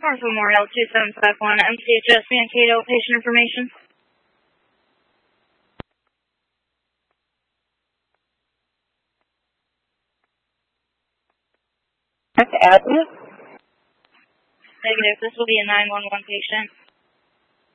North Memorial 2751, MCHS Mankato, patient information. That's Avenue? Negative, this will be a 911 patient.